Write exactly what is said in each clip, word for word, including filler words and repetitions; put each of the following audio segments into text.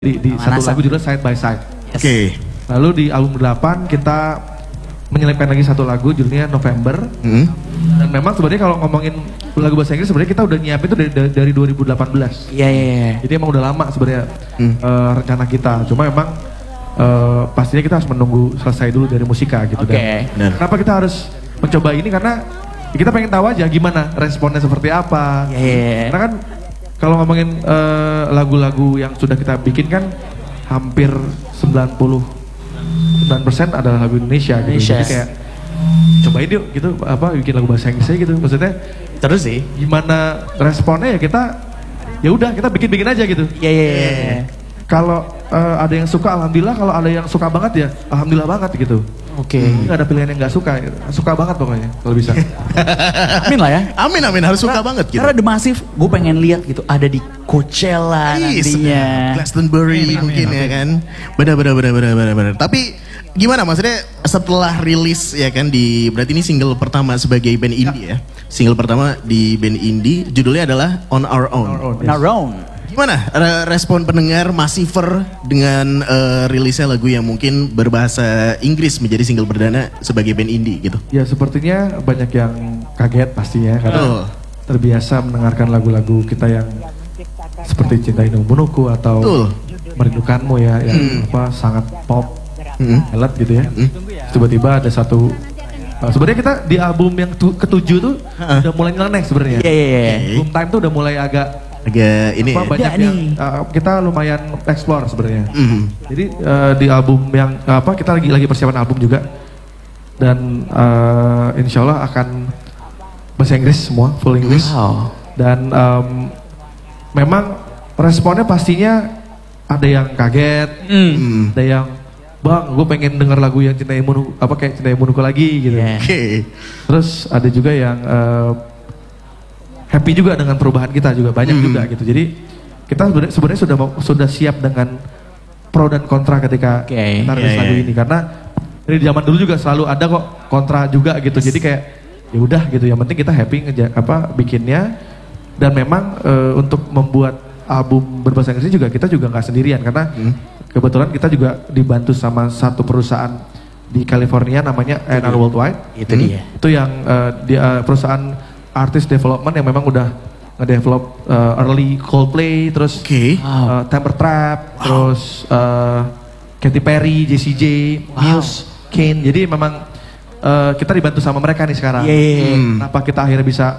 di, di satu lagu judulnya Side by Side. Oke. Okay. Lalu di album delapan kita menyelipkan lagi satu lagu judulnya November. Hmm. Dan memang sebenarnya kalau ngomongin lagu bahasa Inggris sebenarnya kita udah nyiapin itu dari, dari dua ribu delapan belas. Iya iya iya. Jadi emang udah lama sebenarnya hmm. uh, rencana kita. Cuma memang uh, pastinya kita harus menunggu selesai dulu dari musika gitu. Oke. Okay. Dan kenapa kita harus mencoba ini karena kita pengen tahu aja gimana responnya seperti apa. Iya yeah, yeah. Karena kan kalau ngomongin uh, lagu-lagu yang sudah kita bikin kan hampir sembilan puluh sembilan persen adalah lagu Indonesia gitu. Indonesia. Jadi kayak cobain yuk gitu apa bikin lagu bahasa Inggrisnya gitu. Maksudnya terus sih gimana responnya ya kita ya udah kita bikin-bikin aja gitu. Iya iya iya. Kalau uh, ada yang suka alhamdulillah, kalau ada yang suka banget ya alhamdulillah banget gitu. Oke. Okay. Gak ada pilihan yang gak suka, suka banget pokoknya kalau bisa. Amin lah ya. Amin amin harus suka karena, banget gitu. Karena The Massive gue pengen lihat gitu ada di Coachella nantinya. Glastonbury amin, mungkin amin, ya kan. Benar benar benar benar benar benar. Tapi gimana maksudnya setelah rilis ya kan di berarti ini single pertama sebagai band indie ya. ya. Single pertama di band indie judulnya adalah On Our Own. On Our Own. On Our Own. Gimana respon pendengar Massiver dengan uh, rilisnya lagu yang mungkin berbahasa Inggris menjadi single perdana sebagai band indie gitu? Ya sepertinya banyak yang kaget pastinya karena oh. terbiasa mendengarkan lagu-lagu kita yang seperti Cinta Inumunuku atau Betul. Merindukanmu ya yang hmm. apa sangat pop, hmm. elat gitu ya. Hmm. Tiba-tiba ada satu uh, sebenarnya kita di album yang tu, ketujuh tuh uh. udah mulai nyeleneh sebenarnya. Iya iya iya. Album Time tuh udah mulai agak agak ini apa, ya? banyak yang uh, kita lumayan explore sebenarnya. Mm. Jadi uh, di album yang uh, apa kita lagi lagi persiapan album juga dan uh, insya Allah akan bahasa Inggris semua full English. Wow. Dan um, memang responnya pastinya ada yang kaget, mm. ada yang bang gue pengen denger lagu yang Cinta Imunuku apa kayak Cinta Imunuku lagi gitu. Yeah. Okay. Terus ada juga yang uh, happy juga dengan perubahan kita juga banyak hmm. juga gitu. Jadi kita sebenarnya sudah sudah siap dengan pro dan kontra ketika okay. kita rilis yeah, lagu yeah. ini karena dari zaman dulu juga selalu ada kok kontra juga gitu. Jadi kayak ya udah gitu. Yang penting kita happy ngeja, apa bikinnya dan memang e, untuk membuat album berbahasa Inggris juga kita juga nggak sendirian karena hmm. kebetulan kita juga dibantu sama satu perusahaan di California namanya A and R Worldwide. Itu hmm. dia. Itu yang e, dia perusahaan artist development yang memang udah nge-develop uh, early Coldplay, terus okay. uh, Temper Trap, wow. terus uh, Katy Perry, Jessie J, wow. Muse, Kane. Jadi memang uh, kita dibantu sama mereka nih sekarang. Yeah. Hmm. Kenapa kita akhirnya bisa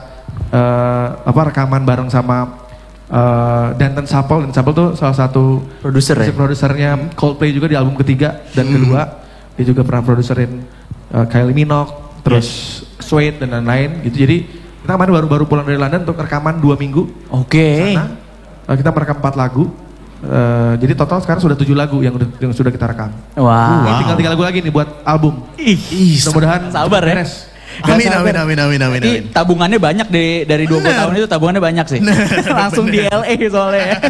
uh, apa rekaman bareng sama uh, Danton Sapple. Dan Sapple tuh salah satu produser ya? produsernya Coldplay juga di album ketiga dan hmm. kedua. Dia juga pernah produserin uh, Kylie Minogue, terus yes. Suede dan lain-lain gitu. Jadi kita kemarin baru-baru pulang dari London untuk rekaman dua minggu. Oke. Okay. Sana, kita merekam empat lagu. Uh, jadi total sekarang sudah tujuh lagu yang, yang sudah kita rekam. Wow. wow. Tinggal tiga lagu lagi nih buat album. Ih, mudah-mudahan sabar ya. Amin, amin, amin, amin, amin. Ini tabungannya banyak deh, dari dua puluh tahun itu tabungannya banyak sih. Langsung di L A soalnya.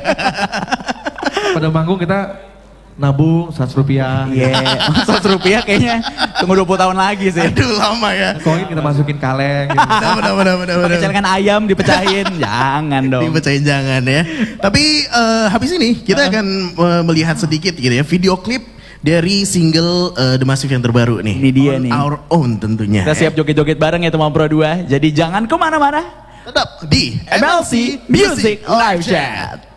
Pada manggung kita nabung seratus rupiah. Iya, yeah. seratus rupiah kayaknya tunggu dua puluh tahun lagi sih. Aduh lama ya. Koin kita masukin kaleng. Gitu. Benar, benar, benar, benar. Kecilkan ayam dipecahin, jangan dong. Dipecahin jangan ya. Tapi uh, habis ini kita uh. akan uh, melihat sedikit gitu ya video klip dari single uh, The Massive yang terbaru nih. Ini dia On nih. Our Own tentunya. Kita siap joget-joget bareng ya teman Pro dua. Jadi jangan kemana-mana. Tetap di M L C Music Live Chat.